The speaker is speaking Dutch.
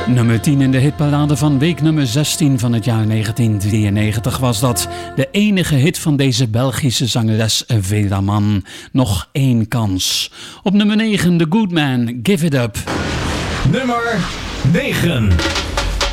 Nummer 10 in de hitparade van week nummer 16 van het jaar 1993 was dat. De enige hit van deze Belgische zangeres Vedaman. Nog één kans. Op nummer 9 The Good Man, Give It Up. Nummer 9.